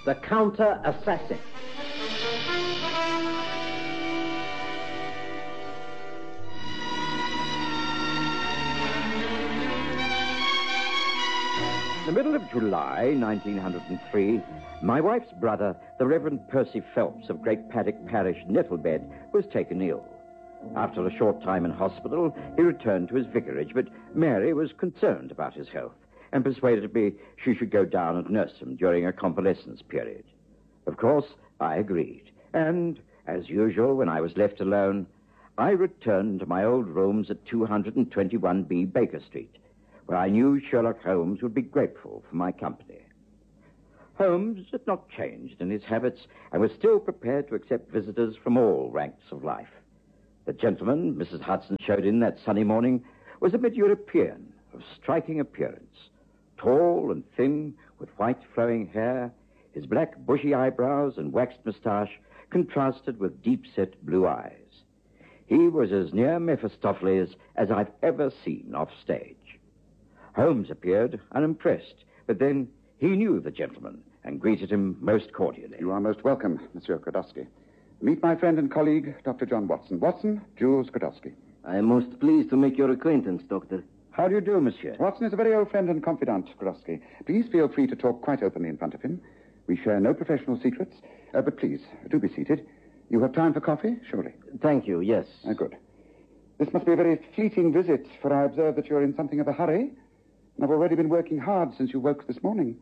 The Counter-Assassin. In the middle of July, 1903, my wife's brother, the Reverend Percy Phelps of Great Paddock Parish, Nettlebed, was taken ill. After a short time in hospital, he returned to his vicarage, but Mary was concerned about his health and persuaded me she should go down and nurse him during a convalescence period. Of course, I agreed, and, as usual, when I was left alone, I returned to my old rooms at 221B Baker Street, where I knew Sherlock Holmes would be grateful for my company. Holmes had not changed in his habits and was still prepared to accept visitors from all ranks of life. The gentleman Mrs. Hudson showed in that sunny morning was a mid-European of striking appearance, tall and thin, with white flowing hair. His black bushy eyebrows and waxed moustache contrasted with deep-set blue eyes. He was as near Mephistopheles as I've ever seen off stage. Holmes appeared unimpressed, but then he knew the gentleman and greeted him most cordially. You are most welcome, Monsieur Skrodowski. Meet my friend and colleague, Dr. John Watson. Watson, Jules Skrodowski. I am most pleased to make your acquaintance, Doctor. How do you do, monsieur? Watson is a very old friend and confidant, Skrodowski. Please feel free to talk quite openly in front of him. We share no professional secrets. But please, do be seated. You have time for coffee, surely? Thank you, yes. Good. This must be a very fleeting visit, for I observe that you're in something of a hurry. And I've already been working hard since you woke this morning.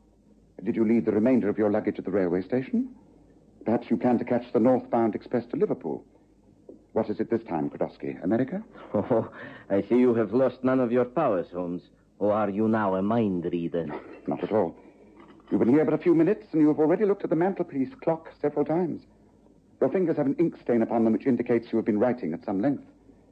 Did you leave the remainder of your luggage at the railway station? Perhaps you plan to catch the northbound express to Liverpool. What is it this time, Skrodowski? America? Oh, I see you have lost none of your powers, Holmes. Or are you now a mind reader? Not at all. You've been here but a few minutes, and you have already looked at the mantelpiece clock several times. Your fingers have an ink stain upon them which indicates you have been writing at some length.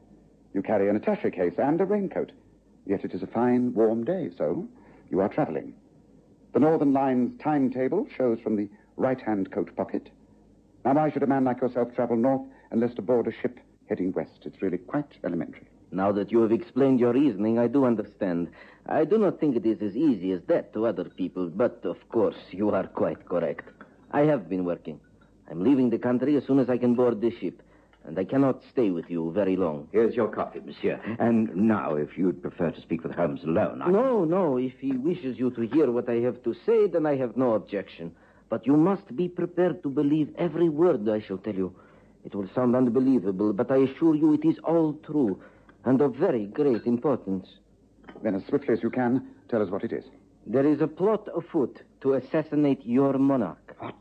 You carry an attaché case and a raincoat. Yet it is a fine, warm day, so you are traveling. The Northern Line's timetable shows from the right-hand coat pocket. Now, why should a man like yourself travel north unless to board a ship heading west? It's really quite elementary. Now that you have explained your reasoning, I do understand. I do not think it is as easy as that to other people, but, of course, you are quite correct. I have been working. I'm leaving the country as soon as I can board the ship, and I cannot stay with you very long. Here's your coffee, monsieur. And now, if you'd prefer to speak with Holmes alone, No. If he wishes you to hear what I have to say, then I have no objection. But you must be prepared to believe every word I shall tell you. It will sound unbelievable, but I assure you it is all true, and of very great importance. Then, as swiftly as you can, tell us what it is. There is a plot afoot to assassinate your monarch. What?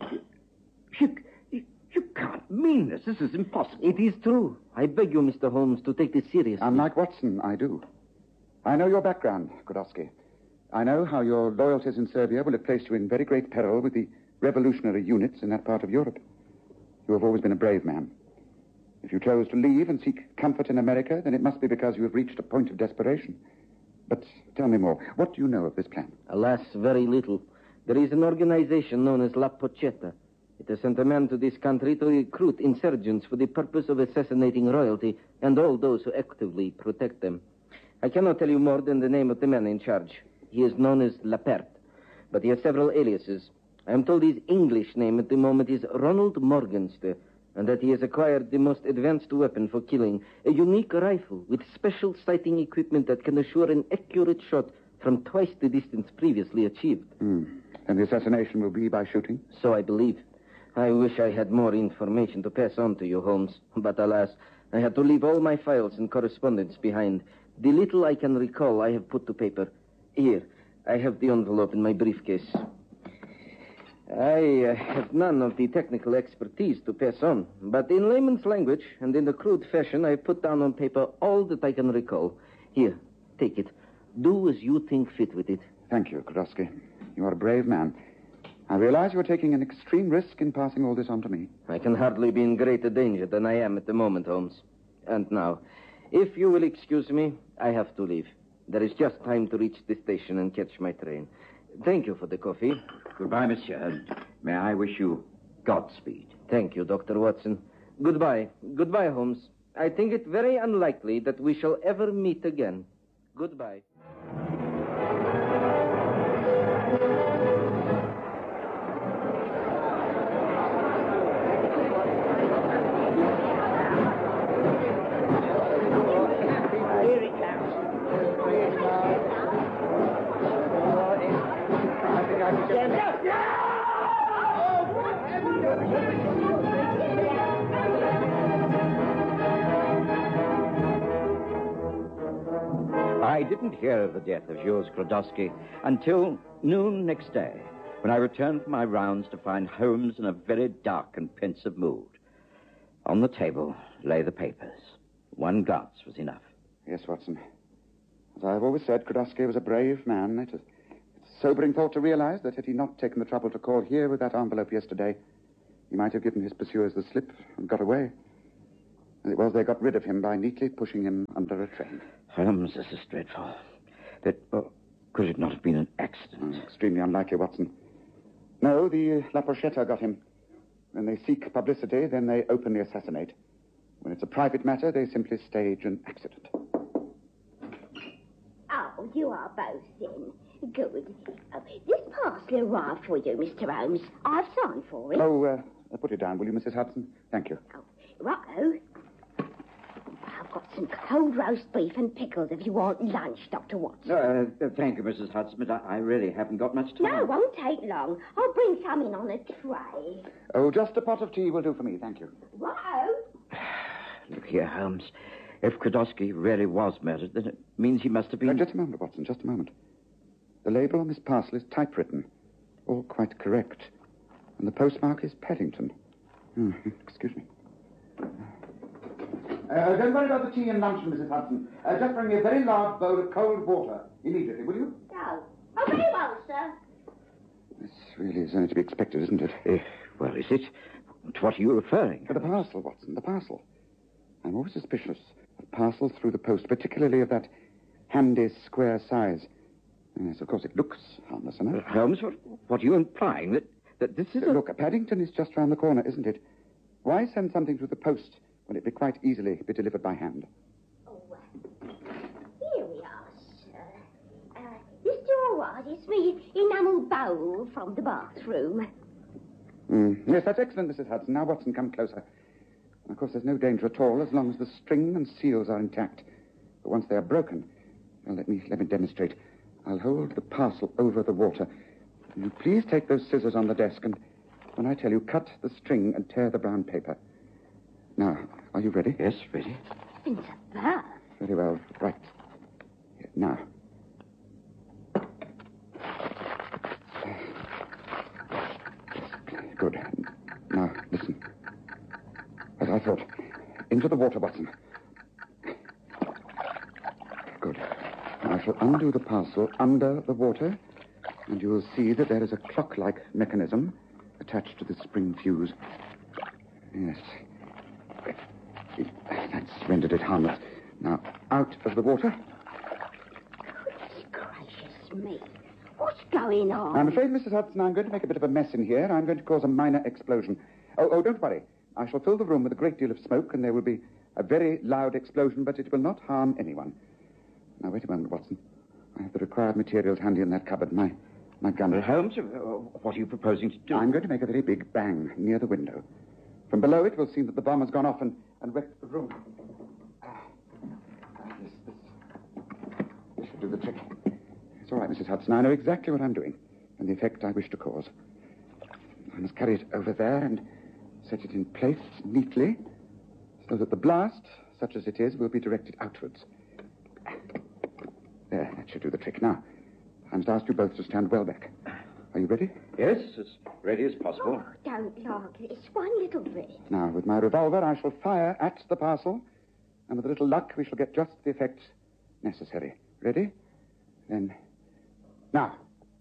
You can't mean this. This is impossible. It is true. I beg you, Mr. Holmes, to take this seriously. Unlike Watson, I do. I know your background, Skrodowski. I know how your loyalties in Serbia will have placed you in very great peril with the revolutionary units in that part of Europe. You have always been a brave man. If you chose to leave and seek comfort in America, then it must be because you have reached a point of desperation. But tell me more. What do you know of this plan? Alas, very little. There is an organization known as La Pochetta. It has sent a man to this country to recruit insurgents for the purpose of assassinating royalty and all those who actively protect them. I cannot tell you more than the name of the man in charge. He is known as Lapert, but he has several aliases. I am told his English name at the moment is Ronald Morgenster, and that he has acquired the most advanced weapon for killing, a unique rifle with special sighting equipment that can assure an accurate shot from twice the distance previously achieved. And the assassination will be by shooting? So I believe. I wish I had more information to pass on to you, Holmes. But alas, I had to leave all my files and correspondence behind. The little I can recall I have put to paper. Here, I have the envelope in my briefcase. I have none of the technical expertise to pass on, but in layman's language and in the crude fashion, I have put down on paper all that I can recall. Here, take it. Do as you think fit with it. Thank you, Skrodowski. You are a brave man. I realize you are taking an extreme risk in passing all this on to me. I can hardly be in greater danger than I am at the moment, Holmes. And now, if you will excuse me, I have to leave. There is just time to reach the station and catch my train. Thank you for the coffee. Goodbye, monsieur. And may I wish you Godspeed. Thank you, Dr. Watson. Goodbye. Goodbye, Holmes. I think it very unlikely that we shall ever meet again. Goodbye. I didn't hear of the death of Jules Klodowski until noon next day, when I returned from my rounds to find Holmes in a very dark and pensive mood. On the table lay the papers. One glance was enough. Yes, Watson. As I've always said, Klodowski was a brave man. It's a sobering thought to realize that had he not taken the trouble to call here with that envelope yesterday, he might have given his pursuers the slip and got away. As it was, they got rid of him by neatly pushing him under a train. Holmes, this is dreadful. Could it not have been an accident? Extremely unlikely, Watson. No, the La Pochetta got him. When they seek publicity, then they openly assassinate. When it's a private matter, they simply stage an accident. Oh, you are both in. Good. This parcel arrived for you, Mr. Holmes. I've signed for it. Oh, put it down, will you, Mrs. Hudson? Thank you. Oh, righto. I've got some cold roast beef and pickles if you want lunch, Dr. Watson. Thank you, Mrs. Hudson, but I really haven't got much time. No, it won't take long. I'll bring some in on a tray. Oh, just a pot of tea will do for me, thank you. Righto. Look here, Holmes. If Klodowski really was murdered, then it means he must have been... Just a moment, Watson, just a moment. The label on this parcel is typewritten. All quite correct. And the postmark is Paddington. Excuse me. Don't worry about the tea and luncheon, Mrs. Hudson. Just bring me a very large bowl of cold water immediately, will you? No. Oh, very well, sir. This really is only to be expected, isn't it? Well, is it? To what are you referring? The parcel, Watson, the parcel. I'm always suspicious of parcels through the post, particularly of that handy square size. Yes, of course, it looks harmless enough. Holmes, what are you implying? That this is Look, Paddington is just round the corner, isn't it? Why send something through the post when it could quite easily be delivered by hand? Oh, here we are, sir. This all right? It's the enamel bowl from the bathroom. Yes, that's excellent, Mrs. Hudson. Now, Watson, come closer. Of course, there's no danger at all as long as the string and seals are intact. But once they are broken, well, let me demonstrate. I'll hold the parcel over the water. Will you please take those scissors on the desk and, when I tell you, cut the string and tear the brown paper. Now, are you ready? Yes, ready. It's a bath. Very well. Right. Here, now. Good. Now, listen. As I thought. Into the water, Watson. Good. Now I shall undo the parcel under the water, and you will see that there is a clock-like mechanism attached to the spring fuse. Yes. That's rendered it harmless. Now, out of the water. Goodness gracious me. What's going on? I'm afraid, Mrs. Hudson, I'm going to make a bit of a mess in here. I'm going to cause a minor explosion. Oh, don't worry. I shall fill the room with a great deal of smoke, and there will be a very loud explosion, but it will not harm anyone. Now, wait a moment, Watson. I have the required materials handy in that cupboard. My gun. Holmes, what are you proposing to do? I'm going to make a very big bang near the window. From below it will seem that the bomb has gone off and wrecked the room. This should do the trick. It's all right, Mrs. Hudson. I know exactly what I'm doing and the effect I wish to cause. I must carry it over there and set it in place neatly so that the blast, such as it is, will be directed outwards. There, that should do the trick. Now, I must ask you both to stand well back. Are you ready? Yes, as ready as possible. Oh, don't like this. One little bit. Now, with my revolver, I shall fire at the parcel, and with a little luck, we shall get just the effect necessary. Ready? Then, now.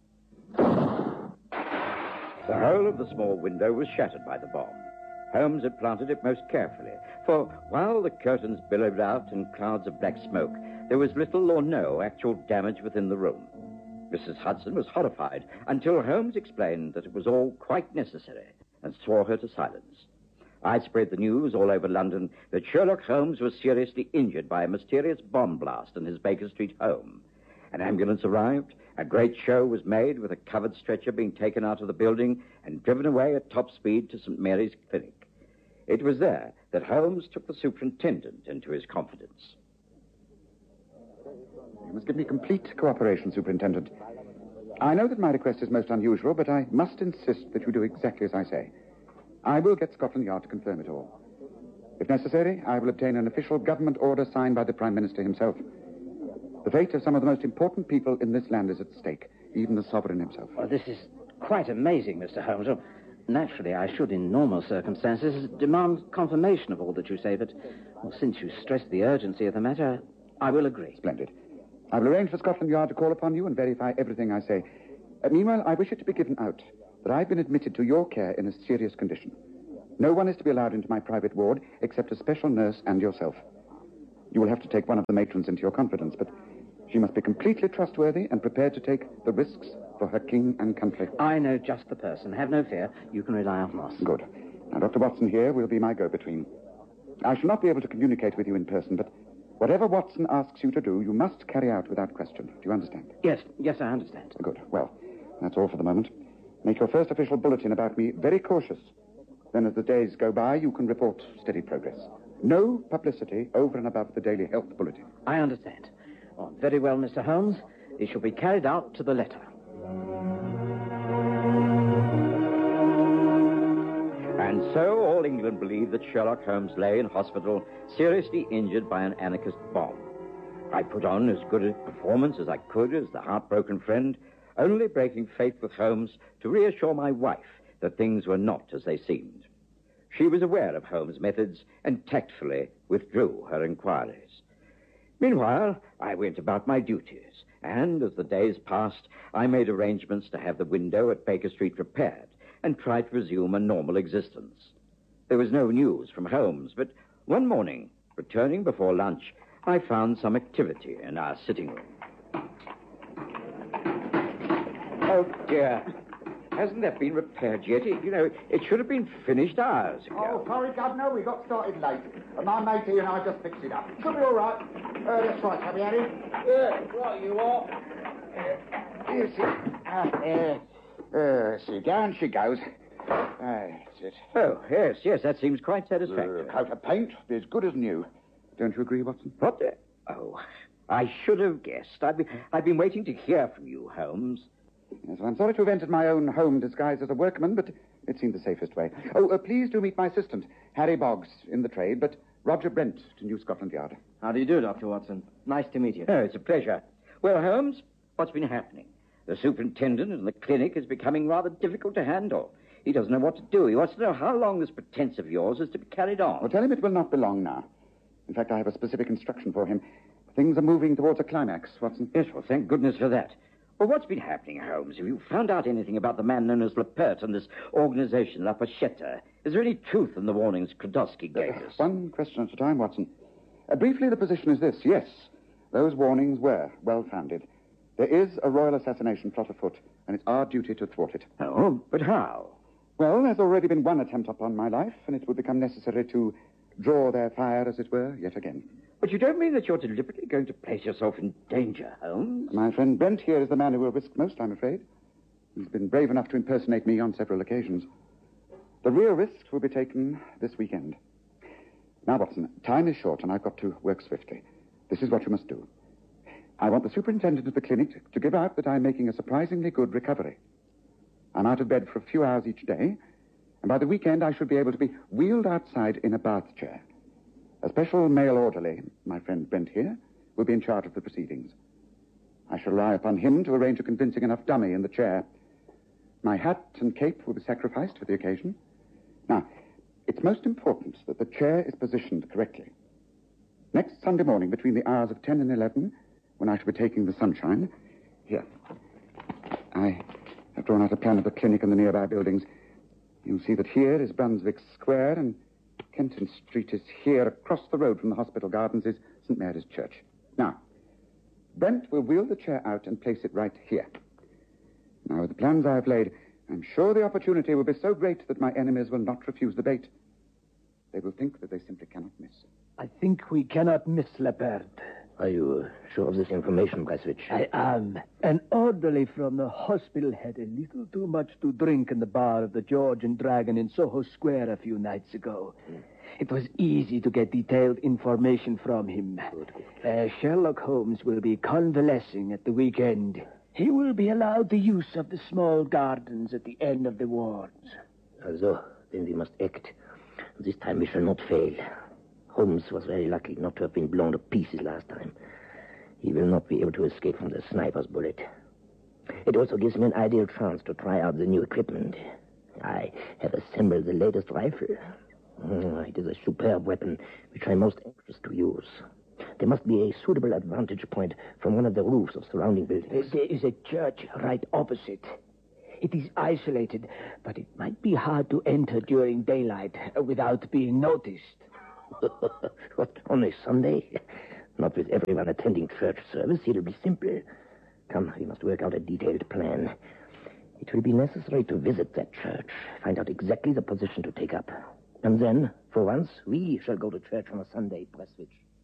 The whole of the small window was shattered by the bomb. Holmes had planted it most carefully, for while the curtains billowed out in clouds of black smoke, there was little or no actual damage within the room. Mrs. Hudson was horrified until Holmes explained that it was all quite necessary and swore her to silence. I spread the news all over London that Sherlock Holmes was seriously injured by a mysterious bomb blast in his Baker Street home. An ambulance arrived, a great show was made with a covered stretcher being taken out of the building and driven away at top speed to St. Mary's Clinic. It was there that Holmes took the superintendent into his confidence. You must give me complete cooperation, Superintendent. I know that my request is most unusual, but I must insist that you do exactly as I say. I will get Scotland Yard to confirm it all. If necessary, I will obtain an official government order signed by the Prime Minister himself. The fate of some of the most important people in this land is at stake, even the sovereign himself. Well, this is quite amazing, Mr. Holmes. Well, naturally, I should, in normal circumstances, demand confirmation of all that you say, but since you stress the urgency of the matter, I will agree. Splendid. I will arrange for Scotland Yard to call upon you and verify everything I say. Meanwhile, I wish it to be given out that I've been admitted to your care in a serious condition. No one is to be allowed into my private ward except a special nurse and yourself. You will have to take one of the matrons into your confidence, but she must be completely trustworthy and prepared to take the risks for her king and country. I know just the person. Have no fear. You can rely on us. Good. Now, Dr. Watson here will be my go-between. I shall not be able to communicate with you in person, but whatever Watson asks you to do, you must carry out without question. Do you understand? Yes, I understand. Good. Well, that's all for the moment. Make your first official bulletin about me very cautious. Then as the days go by, you can report steady progress. No publicity over and above the daily health bulletin. I understand. Oh, very well, Mr. Holmes. It shall be carried out to the letter. And so all England believed that Sherlock Holmes lay in hospital, seriously injured by an anarchist bomb. I put on as good a performance as I could as the heartbroken friend, only breaking faith with Holmes to reassure my wife that things were not as they seemed. She was aware of Holmes' methods and tactfully withdrew her inquiries. Meanwhile, I went about my duties, and as the days passed, I made arrangements to have the window at Baker Street repaired and tried to resume a normal existence. There was no news from Holmes, but one morning, returning before lunch, I found some activity in our sitting room. Oh, dear. Hasn't that been repaired yet? It should have been finished hours ago. Oh, sorry, Governor. We got started late. My matey and I just fixed it up. Should be all right. That's right, have you, Harry? Yeah, right, you are. See, down she goes. That's it. Oh, yes, that seems quite satisfactory. Coat of paint, be as good as new. Don't you agree, Watson? What the... Oh, I should have guessed. I've been waiting to hear from you, Holmes. Yes, well, I'm sorry to have entered my own home disguised as a workman, but it seemed the safest way. Oh, please do meet my assistant, Harry Boggs, in the trade, but Roger Brent to New Scotland Yard. How do you do, Dr. Watson? Nice to meet you. Oh, it's a pleasure. Well, Holmes, what's been happening? The superintendent in the clinic is becoming rather difficult to handle. He doesn't know what to do. He wants to know how long this pretense of yours is to be carried on. Well, tell him it will not be long now. In fact, I have a specific instruction for him. Things are moving towards a climax, Watson. Yes, well, thank goodness for that. Well, what's been happening, Holmes? Have you found out anything about the man known as Lepert and this organization, La Pochette? Is there any truth in the warnings Krodowski gave us? One question at a time, Watson. Briefly, the position is this. Yes, those warnings were well-founded. There is a royal assassination plot afoot, and it's our duty to thwart it. Oh, but how? Well, there's already been one attempt upon my life, and it would become necessary to draw their fire, as it were, yet again. But you don't mean that you're deliberately going to place yourself in danger, Holmes? My friend Brent here is the man who will risk most, I'm afraid. He's been brave enough to impersonate me on several occasions. The real risks will be taken this weekend. Now, Watson, time is short, and I've got to work swiftly. This is what you must do. I want the superintendent of the clinic to give out that I'm making a surprisingly good recovery. I'm out of bed for a few hours each day, and by the weekend I should be able to be wheeled outside in a bath chair. A special male orderly, my friend Brent here, will be in charge of the proceedings. I shall rely upon him to arrange a convincing enough dummy in the chair. My hat and cape will be sacrificed for the occasion. Now, it's most important that the chair is positioned correctly. Next Sunday morning, between the hours of 10 and 11, when I shall be taking the sunshine, here, I have drawn out a plan of the clinic and the nearby buildings. You'll see that here is Brunswick Square, and Kenton Street is here. Across the road from the hospital gardens is St. Mary's Church. Now, Brent will wheel the chair out and place it right here. Now, with the plans I have laid, I'm sure the opportunity will be so great that my enemies will not refuse the bait. They will think that they simply cannot miss. I think we cannot miss Lepert. Are you sure of this information, Braswich? I am. An orderly from the hospital had a little too much to drink in the bar of the George and Dragon in Soho Square a few nights ago. It was easy to get detailed information from him. Good. Sherlock Holmes will be convalescing at the weekend. He will be allowed the use of the small gardens at the end of the wards. Also, then we must act. This time we shall not fail. Holmes was very lucky not to have been blown to pieces last time. He will not be able to escape from the sniper's bullet. It also gives me an ideal chance to try out the new equipment. I have assembled the latest rifle. It is a superb weapon, which I'm most anxious to use. There must be a suitable advantage point from one of the roofs of surrounding buildings. There is a church right opposite. It is isolated, but it might be hard to enter during daylight without being noticed. What, on a Sunday? Not with everyone attending church service. It'll be simple. Come, we must work out a detailed plan. It will be necessary to visit that church, find out exactly the position to take up. And then, for once, we shall go to church on a Sunday, Prestwich.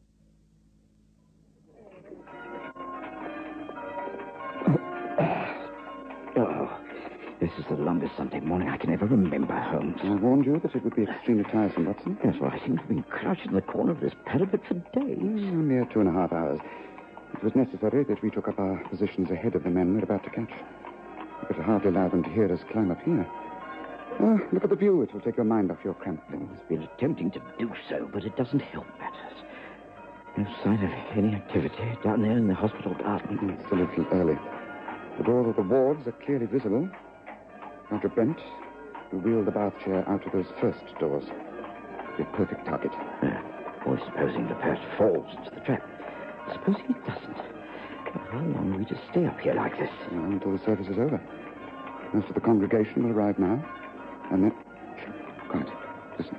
Oh, this is the longest Sunday morning I can ever remember, Holmes. I warned you that it would be extremely tiresome, Watson. Yes, well, I seem to have been crouched in the corner of this parapet for days. Near 2.5 hours. It was necessary that we took up our positions ahead of the men we're about to catch. We could hardly allow them to hear us climb up here. Oh, look at the view. It will take your mind off your cramped things. I've been attempting to do so, but it doesn't help matters. No sign of any activity down there in the hospital garden. It's a little early. The doors of the wards are clearly visible. Dr. Brent, you wheel the bath chair out of those first doors. Be a perfect target. Or supposing the first falls into the trap. Supposing it doesn't. How long are we to stay up here like this? Until the service is over. Most of the congregation will arrive now. And then... Quiet. Listen.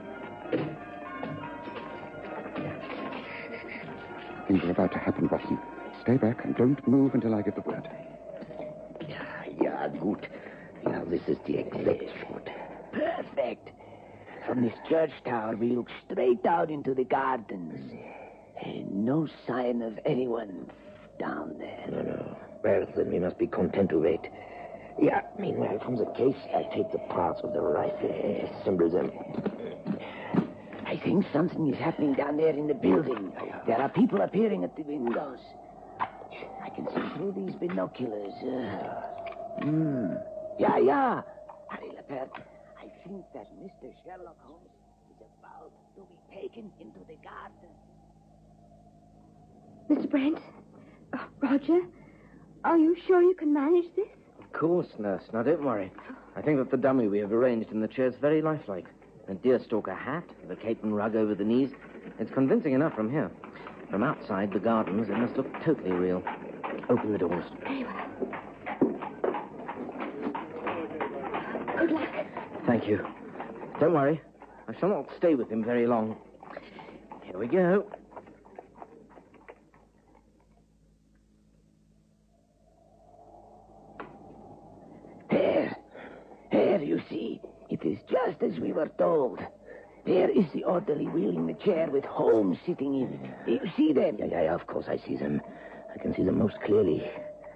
Things are about to happen, Watson. Stay back and don't move until I give the word. Yeah, good. Yeah, this is the exact spot. Perfect. From this church tower, we look straight out into the gardens. No sign of anyone down there. No. Well, then we must be content to wait. Yeah, meanwhile, from the case, I take the parts of the rifle and assemble them. I think something is happening down there in the building. There are people appearing at the windows. I can see through these binoculars. Yeah. Harry Lepert, I think that Mr. Sherlock Holmes is about to be taken into the garden. Mr. Brent? Roger? Are you sure you can manage this? Of course, nurse. Now, don't worry. I think that the dummy we have arranged in the chair is very lifelike. A deerstalker hat with a cape and rug over the knees. It's convincing enough from here. From outside the gardens, it must look totally real. Open the doors. Very well. Good luck. Thank you. Don't worry. I shall not stay with him very long. Here we go. There, you see. It is just as we were told. There is the orderly wheeling the chair with Holmes sitting in it. Do you see them? Yeah, of course I see them. I can see them most clearly.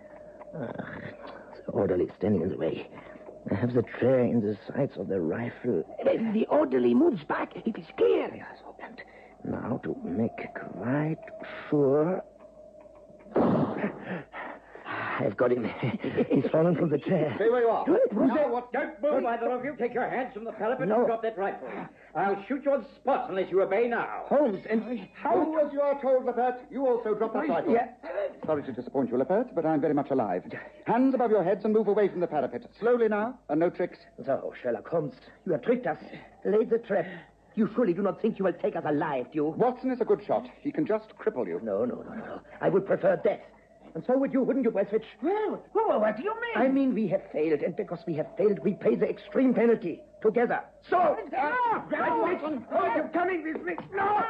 The orderly is standing in the way. I have the chair in the sights of the rifle. The orderly moves back. It is clear. Yes, and now to make quite sure... I've got him. He's fallen from the chair. Stay where you are. What? Don't move, either of you. Take your hands from the parapet No. and drop that rifle. I'll shoot you on the spot unless you obey now. Holmes, and how... Do as you are told, Lepert. You also drop that rifle. Yeah. Sorry to disappoint you, Lepert, but I'm very much alive. Hands above your heads and move away from the parapet. Slowly now, and no tricks. So, Sherlock Holmes, you have tricked us. Laid the trap. You surely do not think you will take us alive, do you? Watson is a good shot. He can just cripple you. No. I would prefer death. And so would you, wouldn't you, Westwich? Well, what do you mean? I mean, we have failed, and because we have failed, we pay the extreme penalty together. So, Westwich, are you coming with me? No!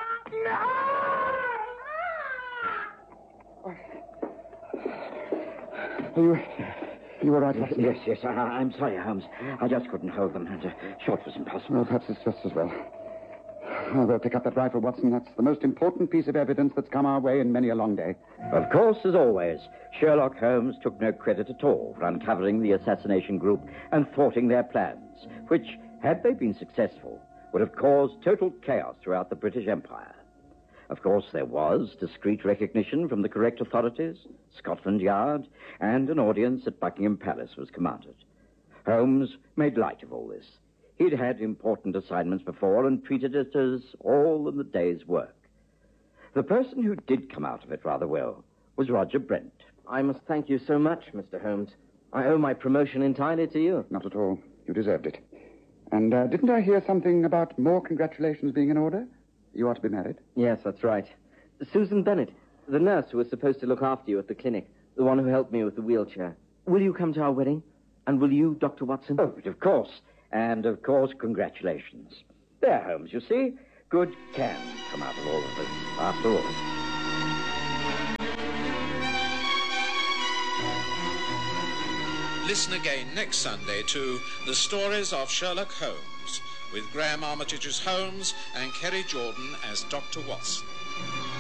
You were right, Watson. Yes. I'm sorry, Holmes. I just couldn't hold them. And short was impossible. Well, perhaps it's just as well. Oh, we'll pick up that rifle, Watson. That's the most important piece of evidence that's come our way in many a long day. Of course, as always, Sherlock Holmes took no credit at all for uncovering the assassination group and thwarting their plans, which, had they been successful, would have caused total chaos throughout the British Empire. Of course, there was discreet recognition from the correct authorities. Scotland Yard and an audience at Buckingham Palace was commanded. Holmes made light of all this. He'd had important assignments before and treated it as all in the day's work. The person who did come out of it rather well was Roger Brent. I must thank you so much, Mr. Holmes. I owe my promotion entirely to you. Not at all. You deserved it. And didn't I hear something about more congratulations being in order? You are to be married? Yes, that's right. Susan Bennett, the nurse who was supposed to look after you at the clinic, the one who helped me with the wheelchair. Will you come to our wedding? And will you, Dr. Watson? Oh, but of course. And, of course, congratulations. There, Holmes, you see. Good can come out of all of this, after all. Listen again next Sunday to The Stories of Sherlock Holmes, with Graham Armitage as Holmes and Kerry Jordan as Dr. Watson.